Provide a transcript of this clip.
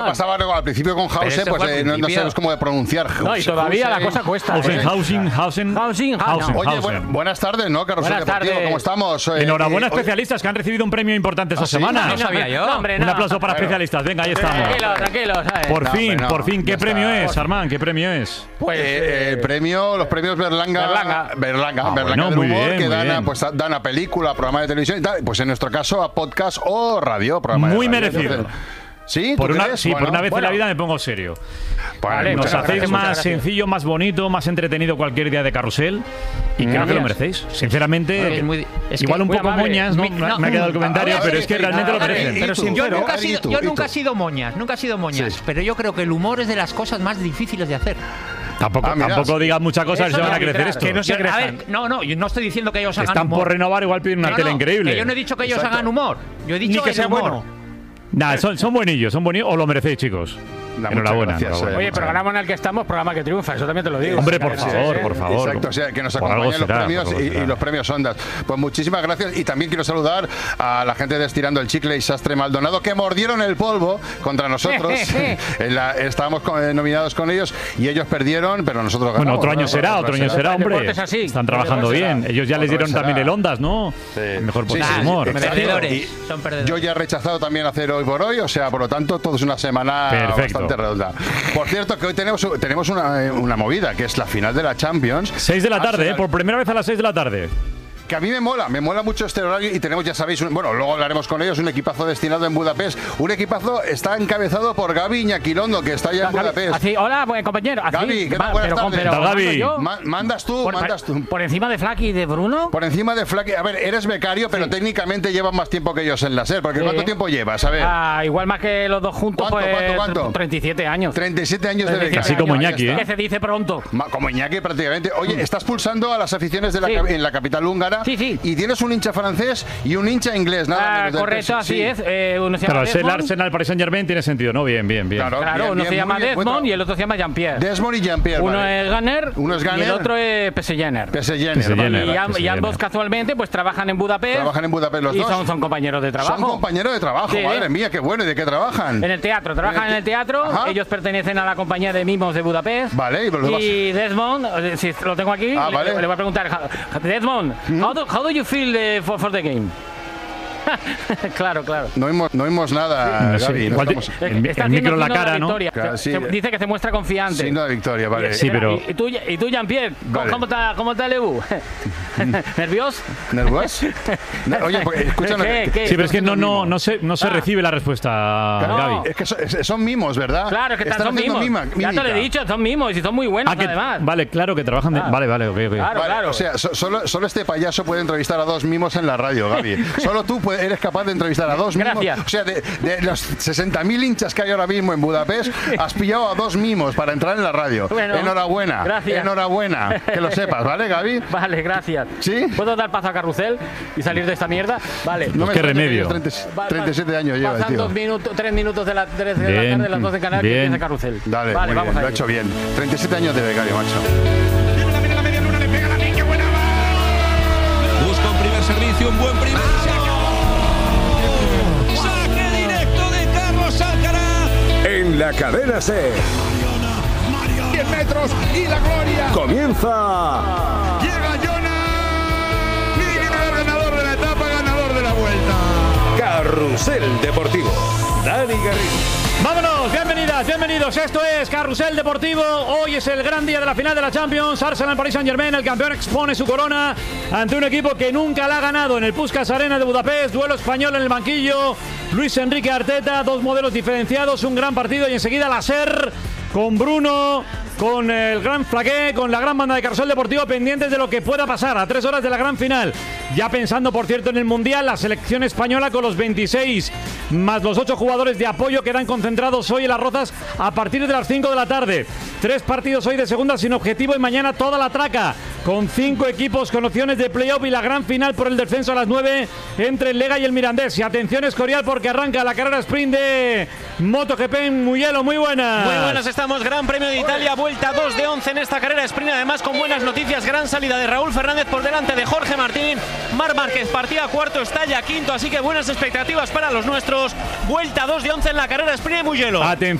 Pasaba luego al principio con Hausen, pues no sabemos cómo de pronunciar. No, y todavía la cosa cuesta. Hausen. Oye, buenas tardes, ¿no, Carrusel Deportivo? ¿Cómo estamos? Enhorabuena, especialistas, que han recibido un premio importante esta semana. No sabía yo. Un aplauso para especialistas. Venga, ahí estamos. Tranquilo. Por fin. ¿Qué premio es, Armand? ¿Qué premio es? Pues los premios Berlanga del muy humor, bien, que muy dan a película, programa de televisión y tal. Pues en nuestro caso a podcast o radio. Muy merecido. ¿Sí? Por una vez en la vida me pongo serio. Vale, nos hacéis más gracias. sencillo, más bonito, más entretenido cualquier día de Carrusel. Y creo que lo merecéis. Sinceramente, igual un poco moñas, ¿no? Me ha quedado el comentario, pero es que realmente lo merecen. Pero yo nunca he sido moñas, Sí. pero yo creo que el humor es de las cosas más difíciles de hacer. Tampoco digas muchas cosas que se van a crecer esto. Que no se A ver, yo no estoy diciendo que ellos hagan Están humor. por renovar, igual piden una tele increíble. Que yo no he dicho que ellos hagan humor. Yo he dicho Ni que sea humor. bueno. Nah, son buenillos, os lo merecéis, chicos. Enhorabuena. Oye, programa en el que estamos, programa que triunfa, eso también te lo digo. Hombre, por favor. Exacto, o sea, que nos Por algo acompañen los será, premios y los premios Ondas. Pues muchísimas gracias y también quiero saludar a la gente de Estirando el Chicle y Sastre Maldonado que mordieron el polvo contra nosotros. Estábamos nominados con ellos y ellos perdieron, pero nosotros ganamos. Bueno, otro año será, hombre. deporte es así. Están trabajando bien. Ellos ya les dieron será. también el Ondas, ¿no? Sí. Mejor por Sí, su humor. exacto. Perdedores. Y Son perdedores. Yo ya he rechazado también hacer hoy por hoy, o sea, por lo tanto, todo es una semana bastante redonda. Por cierto, que hoy tenemos una movida, que es la final de la Champions. 6 de la tarde, por primera vez a las 6 de la tarde. Que a mí me mola mucho este horario y tenemos, ya sabéis, luego hablaremos con ellos, un equipazo destinado en Budapest. Un equipazo está encabezado por Gaby Iñaquilondo, que está allá en Budapest. Así, hola, compañero. Así, Gaby, ¿qué tal? Buenas tardes. Pero, Gaby. yo, Mandas tú. por encima de Flaky y de Bruno. Por encima de Flaky. A ver, eres becario, pero técnicamente llevas más tiempo que ellos en la SER. Porque Sí. ¿cuánto tiempo llevas? A ver. Igual más que los dos juntos, ¿Cuánto? 37 años. 37 años de becario. Así como Iñaki, Que se dice pronto. Como Iñaki prácticamente. Oye, estás pulsando a las aficiones de en la capital húngara. Sí. Y tienes un hincha francés y un hincha inglés, nada menos. Correcto, así Sí. es. Uno se llama Claro, el Desmond. Arsenal Paris Saint-Germain tiene sentido, ¿no? Bien. Claro, Claro, uno se llama muy bien Desmond cuenta. y el otro se llama Jean-Pierre. Desmond y Jean-Pierre. Uno vale. es Gunner Gunner. y el otro es Pesejenner. PSG, vale. Y ambos casualmente pues trabajan en Budapest. Trabajan en Budapest los y dos. son compañeros de trabajo. Son compañeros de trabajo, Sí. madre mía, qué bueno. ¿Y de qué trabajan? En el teatro, trabajan en el teatro. Ajá. Ellos pertenecen a la compañía de mimos de Budapest. Vale, y los demás. Y Desmond, si lo tengo aquí, vale. le voy a preguntar, Desmond, how do you feel for the game? Claro. No oímos nada, Sí, Gaby. igual Está el haciendo micro en la signo de cara, ¿no? victoria. Claro, sí. Dice que se muestra confiante. Signo de victoria, vale. Sí, pero- ¿Y tú Jean-Pierre? Vale. ¿Cómo está Lebu? ¿Nervioso? ¿Nervioso? Oye, pues, escúchanos. ¿Qué? Sí, pero es que no se recibe la respuesta, Claro, Gaby. es que son mimos, ¿verdad? Claro, que Están son haciendo mimos. Ya te lo he mímica. dicho, son mimos y son muy buenos además. Vale, claro que trabajan de... Vale, ok. Claro. Vale, o sea, solo este payaso puede entrevistar a dos mimos en la radio, Gaby. Solo tú eres capaz de entrevistar a dos mimos. Gracias. O sea, de los 60.000 hinchas que hay ahora mismo en Budapest, has pillado a dos mimos para entrar en la radio. Bueno, enhorabuena. gracias. Enhorabuena. Que lo sepas, ¿vale, Gaby? Vale, gracias. ¿Sí? ¿Puedo dar paso a Carrusel y salir de esta mierda? Vale. No me qué extraña que remedio. 37 años lleva el Pasan tío. 3 minutos de la 3 de la Bien, tarde, las 12 en Canarias, que bien. empieza Carrusel. Dale, vale, muy vamos bien, a lo ha hecho bien. 37 años de becario, macho. Viene la media luna, le pega la niña, buena va. Busca un primer servicio, un buen primer saque directo de Carlos Alcaraz. En la cadena SER 10 metros y la gloria. comienza Llega Jonas. Miguel, ganador de la etapa, ganador de la vuelta. Carrusel Deportivo. Dani Garrido. ¡Vámonos! Bienvenidos. Esto es Carrusel Deportivo. Hoy es el gran día de la final de la Champions. Arsenal Paris Saint-Germain, el campeón expone su corona ante un equipo que nunca la ha ganado en el Puskás Arena de Budapest. Duelo español en el banquillo. Luis Enrique Arteta, dos modelos diferenciados, un gran partido y enseguida la SER con Bruno, con el gran Flaqué, con la gran banda de Carrusel Deportivo pendientes de lo que pueda pasar a 3 horas de la gran final. Ya pensando, por cierto, en el Mundial, la selección española con los 26 más los 8 jugadores de apoyo quedan concentrados hoy en Las Rozas a partir de las 5 de la tarde. 3 partidos hoy de segunda sin objetivo y mañana toda la traca. con 5 equipos con opciones de playoff y la gran final por el descenso a las 9 entre el Lega y el Mirandés. Y atención Escorial porque arranca la carrera sprint de MotoGP en Mugello. Muy buenas. Muy buenas estamos. Gran Premio de Italia, vuelta 2 de 11 en esta carrera sprint. Además con buenas noticias, gran salida de Raúl Fernández por delante de Jorge Martín. Marc Márquez partía cuarto, está ya quinto, así que buenas expectativas para los nuestros. Vuelta 2 de 11 en la carrera sprint de Mugello.